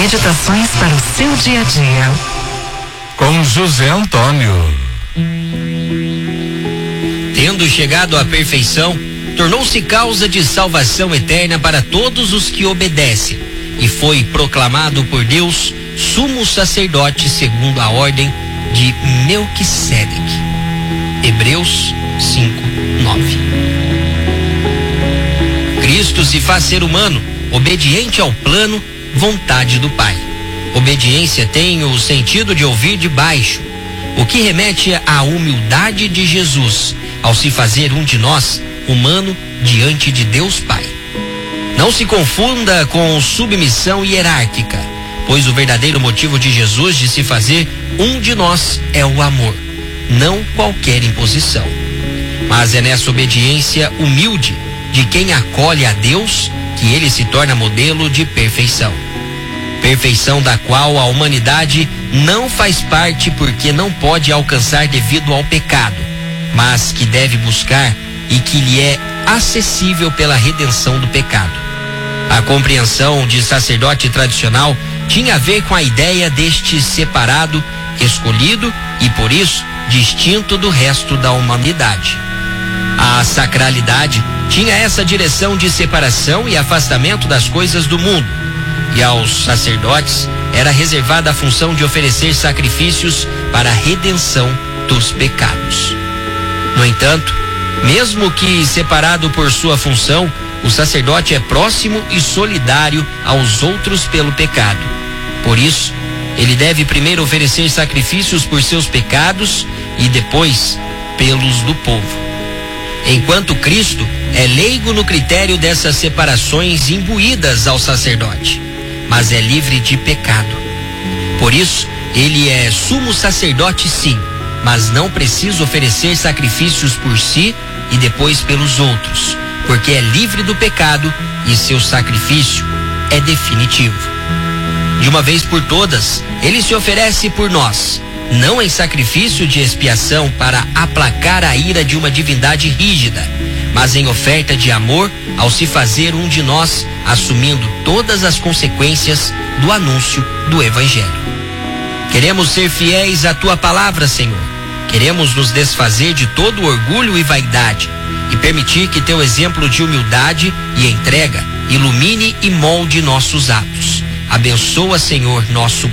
Meditações para o seu dia a dia. Com José Antônio. Tendo chegado à perfeição, tornou-se causa de salvação eterna para todos os que obedecem, e foi proclamado por Deus sumo sacerdote segundo a ordem de Melquisedeque. Hebreus 5:9. Cristo se faz ser humano, obediente ao plano, vontade do Pai. Obediência tem o sentido de ouvir de baixo, o que remete à humildade de Jesus, ao se fazer um de nós, humano, diante de Deus Pai. Não se confunda com submissão hierárquica, pois o verdadeiro motivo de Jesus de se fazer um de nós é o amor, não qualquer imposição. Mas é nessa obediência humilde de quem acolhe a Deus que ele se torna modelo de perfeição. Perfeição da qual a humanidade não faz parte porque não pode alcançar devido ao pecado, mas que deve buscar e que lhe é acessível pela redenção do pecado. A compreensão de sacerdote tradicional tinha a ver com a ideia deste separado, escolhido e por isso distinto do resto da humanidade. A sacralidade tinha essa direção de separação e afastamento das coisas do mundo, e aos sacerdotes era reservada a função de oferecer sacrifícios para a redenção dos pecados. No entanto, mesmo que separado por sua função, o sacerdote é próximo e solidário aos outros pelo pecado. Por isso, ele deve primeiro oferecer sacrifícios por seus pecados e depois pelos do povo. Enquanto Cristo é leigo no critério dessas separações imbuídas ao sacerdote, mas é livre de pecado. Por isso, ele é sumo sacerdote sim, mas não precisa oferecer sacrifícios por si e depois pelos outros, porque é livre do pecado e seu sacrifício é definitivo. De uma vez por todas, ele se oferece por nós, não em sacrifício de expiação para aplacar a ira de uma divindade rígida, mas em oferta de amor ao se fazer um de nós, assumindo todas as consequências do anúncio do Evangelho. Queremos ser fiéis à tua palavra, Senhor. Queremos nos desfazer de todo orgulho e vaidade e permitir que teu exemplo de humildade e entrega ilumine e molde nossos atos. Abençoa, Senhor, nosso